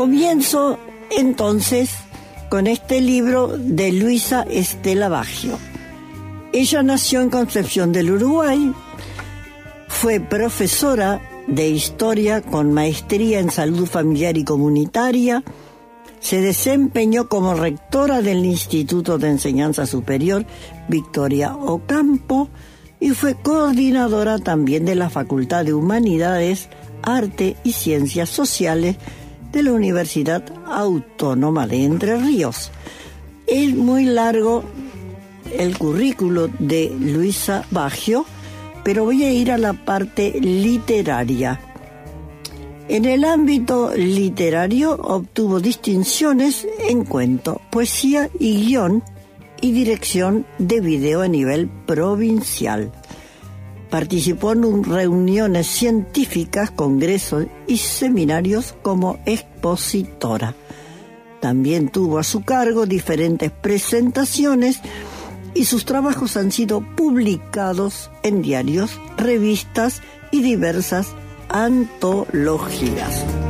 Comienzo entonces con este libro de Luisa Estela Baggio. Ella nació en Concepción del Uruguay, fue profesora de historia con maestría en salud familiar y comunitaria, se desempeñó como rectora del Instituto de Enseñanza Superior Victoria Ocampo y fue coordinadora también de la Facultad de Humanidades, Arte y Ciencias Sociales de la Universidad Autónoma de Entre Ríos. Es muy largo el currículo de Luisa Baggio, pero voy a ir a la parte literaria. En el ámbito literario obtuvo distinciones en cuento, poesía y guión y dirección de video a nivel provincial. Participó en reuniones científicas, congresos y seminarios como expositora. También tuvo a su cargo diferentes presentaciones y sus trabajos han sido publicados en diarios, revistas y diversas antologías.